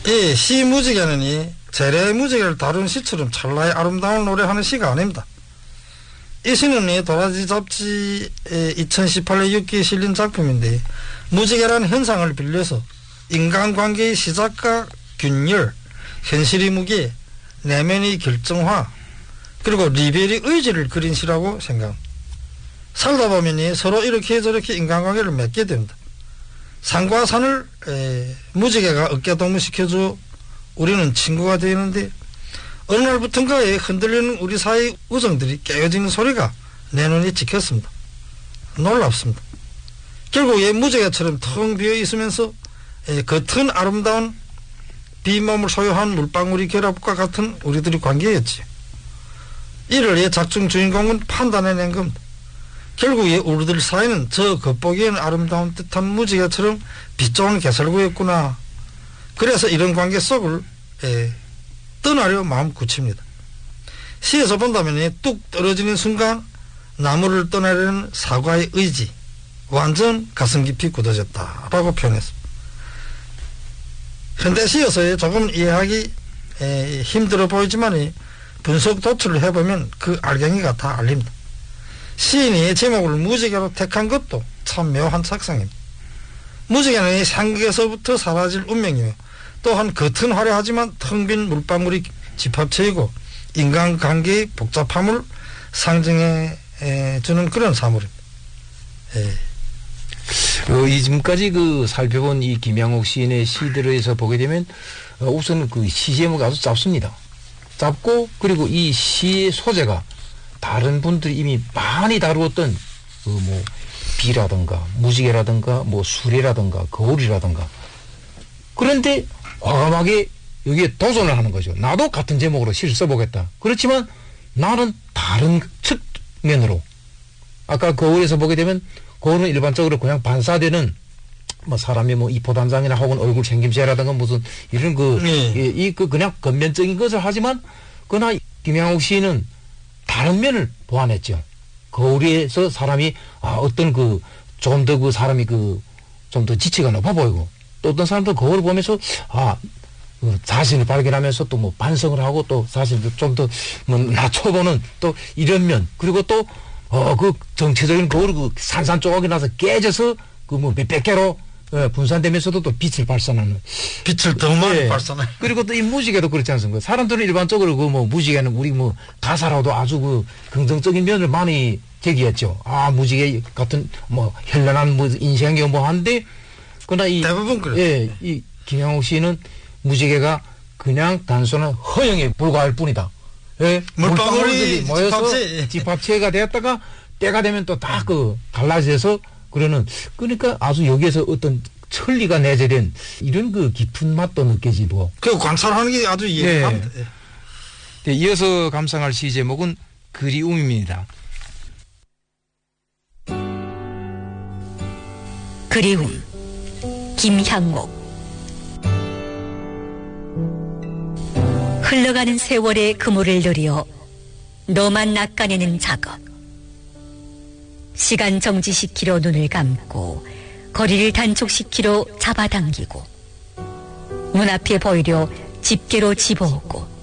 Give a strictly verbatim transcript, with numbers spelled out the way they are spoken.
이 시 무지개는 이 재래의 무지개를 다룬 시처럼 찰나의 아름다운 노래하는 시가 아닙니다. 이 시는 이 도라지 잡지의 이천십팔 년 육 기에 실린 작품인데 무지개라는 현상을 빌려서 인간관계의 시작과 균열, 현실의 무게, 내면의 결정화, 그리고 리벨의 의지를 그린 시라고 생각합니다. 살다 보면 서로 이렇게 저렇게 인간관계를 맺게 됩니다. 산과 산을 에, 무지개가 어깨동무시켜줘 우리는 친구가 되는데 어느 날부턴가에 흔들리는 우리 사이의 우정들이 깨어지는 소리가 내 눈에 찍혔습니다. 놀랍습니다. 결국 이 무지개처럼 텅 비어 있으면서 에, 겉은 아름다운 빈몸을 소유한 물방울이 결합과 같은 우리들의 관계였지. 이를 이 작중 주인공은 판단해낸 겁니다. 결국 이 우리들 사이는 저 겉보기에는 아름다운 듯한 무지개처럼 빛 좋은 개설구였구나. 그래서 이런 관계 속을 에, 떠나려 마음 굳힙니다. 시에서 본다면 뚝 떨어지는 순간 나무를 떠나려는 사과의 의지 완전 가슴 깊이 굳어졌다라고 표현했습니다. 현대 시에서 조금 이해하기 에, 힘들어 보이지만 분석 도출을 해보면 그 알갱이가 다 알립니다. 시인이 제목을 무지개로 택한 것도 참 묘한 착상입니다. 무지개는 상극에서부터 사라질 운명이며 또한 겉은 화려하지만 텅 빈 물방울이 집합체이고 인간관계의 복잡함을 상징해 주는 그런 사물입니다. 예. 어, 이 지금까지 그 살펴본 이 김양옥 시인의 시들에서 보게 되면 어, 우선 그 시 제목이 아주 짧습니다. 짧고 그리고 이 시의 소재가 다른 분들이 이미 많이 다루었던 그 뭐 비라든가 무지개라든가 뭐 수레라든가 거울이라든가 그런데 과감하게 여기에 도전을 하는 거죠. 나도 같은 제목으로 시를 써보겠다. 그렇지만 나는 다른 측면으로 아까 거울에서 보게 되면 거울은 일반적으로 그냥 반사되는 뭐 사람이 뭐 이포단장이나 혹은 얼굴 생김새라든가 무슨 이런 그 이 그 그냥 겉면적인 것을 하지만 그러나 김양옥 시인은 다른 면을 보완했죠. 거울에서 사람이 아 어떤 그 좀 더 그 사람이 그 좀 더 지치가 높아 보이고 또 어떤 사람들 거울을 보면서 아 그 자신을 발견하면서 또 뭐 반성을 하고 또 사실 좀 더 뭐 낮춰보는 또 이런 면 그리고 또 어 그 정체적인 거울 그 산산조각이 나서 깨져서 그 뭐 몇백 개로 예, 분산되면서도 또 빛을 발산하는 빛을 더 많이 예. 발산해. 그리고 또 이 무지개도 그렇지 않습니까? 사람들은 일반적으로 그 뭐 무지개는 우리 뭐 가사라도 아주 그 긍정적인 면을 많이 제기했죠. 아 무지개 같은 뭐 현란한 뭐 인생이 뭐 한데 그러나 이 대부분 그래요. 예, 이 김양옥 씨는 무지개가 그냥 단순한 허영에 불과할 뿐이다. 예, 물방울이 모여서 집합체. 집합체가 되었다가 때가 되면 또 다 그 갈라져서 그러는 그러니까 아주 여기에서 어떤 천리가 내재된 이런 그 깊은 맛도 느껴지고 그 관찰하는 게 아주 이해합니다. 네. 네, 이어서 감상할 시 제목은 그리움입니다. 그리움 김향옥. 흘러가는 세월의 그물을 누려 너만 낚아내는 작업. 시간 정지시키러 눈을 감고 거리를 단축시키러 잡아당기고 문 앞에 보이려 집게로 집어오고